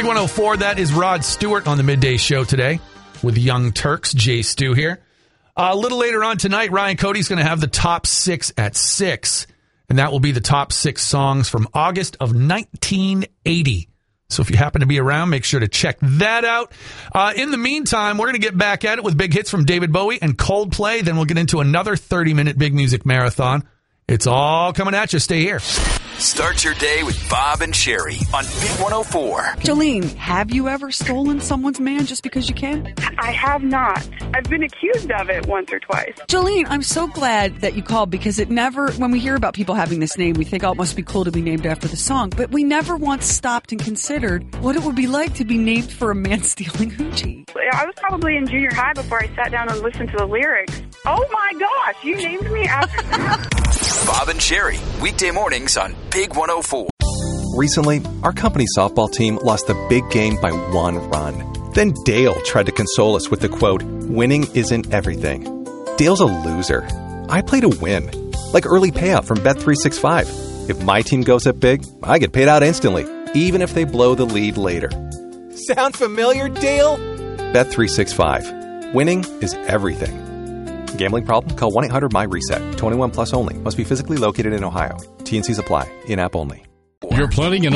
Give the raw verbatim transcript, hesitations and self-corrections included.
Big one oh four, that is Rod Stewart on the Midday Show today with Young Turks. Jay Stu here. Uh, a little later on tonight, Ryan Cody's going to have the top six at six, and that will be the top six songs from August of nineteen eighty. So if you happen to be around, make sure to check that out. Uh, in the meantime, we're going to get back at it with big hits from David Bowie and Coldplay. Then we'll get into another thirty-minute big music marathon. It's all coming at you. Stay here. Start your day with Bob and Sherry on Big one oh four. Jolene, have you ever stolen someone's man just because you can? I have not. I've been accused of it once or twice. Jolene, I'm so glad that you called because it never, when we hear about people having this name, we think, oh, it must be cool to be named after the song. But we never once stopped and considered what it would be like to be named for a man stealing hoochie. I was probably in junior high before I sat down and listened to the lyrics. Oh my gosh, you named me after that. Bob and Sherry, weekday mornings on Big one oh four. Recently, our company softball team lost the big game by one run. Then Dale tried to console us with the quote, "Winning isn't everything." Dale's a loser. I play to win. Like early payout from Bet three sixty-five. If my team goes up big, I get paid out instantly, even if they blow the lead later. Sound familiar, Dale? Bet three sixty-five. Winning is everything. Gambling problem? Call one eight hundred my reset. twenty-one plus only. Must be physically located in Ohio. T and C's apply. In-app only. You're planning an